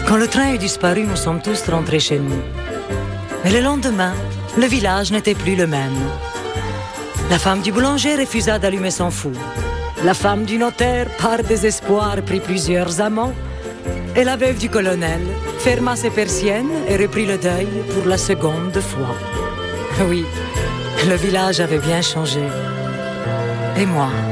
Quand le train eut disparu, nous sommes tous rentrés chez nous. Mais le lendemain, le village n'était plus le même. La femme du boulanger refusa d'allumer son four. La femme du notaire, par désespoir, prit plusieurs amants. Et la veuve du colonel ferma ses persiennes et reprit le deuil pour la seconde fois. Oui, le village avait bien changé. Et moi,